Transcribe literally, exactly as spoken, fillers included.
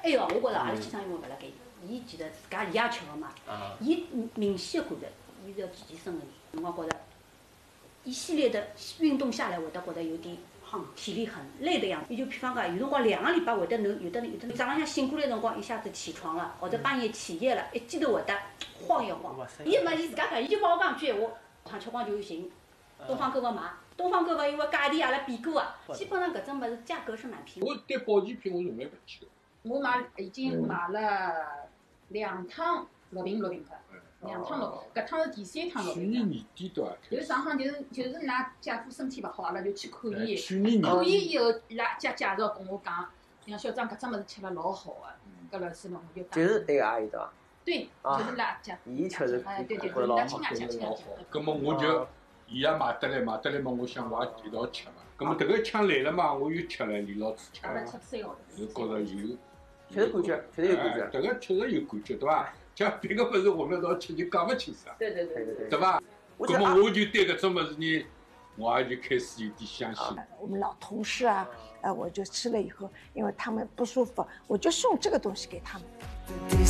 还有，我觉着阿拉机场因为勿辣盖，伊其实自家伊也吃个嘛，伊明显的感觉，伊是要健健身个人，辰光觉着一系列的运动下来，会得觉得有点夯，体力很累的样子。伊就比方讲，有辰光两个礼拜会得能有的有的早浪向醒过来辰光，一下子起床了，或者半夜起夜了，一记头会得晃一晃。伊嘛，伊自家讲，伊就帮我讲句闲话，趟吃光就行。东方购物买，东方购物因为价钿阿拉比过啊，基本上搿种物事价格是蛮便宜。 我对保健品我从来勿去个。 我买已经买了两趟六瓶六瓶脱，两趟六，搿趟是第三趟六瓶。 去年年底对伐？ 就是上趟就是就是㑚姐夫身体勿好，阿拉就去看伊。 去年年看伊以后，伊拉姐介绍跟我讲，杨小张搿只物事吃了老好个，搿了是喏我就讲。 就是那个阿姨对伐？ 对，就是拉姐。 伊吃是哎，对对对， 觉得老好， 拉亲家姐亲家姐。 葛末我就伊也买得来买得来嘛，我想我也一道吃嘛。葛末迭个枪来了嘛，我又吃了，李老师吃了， 吃三号头。 我觉着有。 确实感觉，确实有感觉。 这个确实有感觉，对伐？像别个物事我们一道吃就讲勿清爽， 对对对对对， 对伐？那么我就对搿种物事呢，我也就开始有点相信。 我们老同事啊，呃，我就吃了以后，因为他们不舒服，我就送这个东西给他们。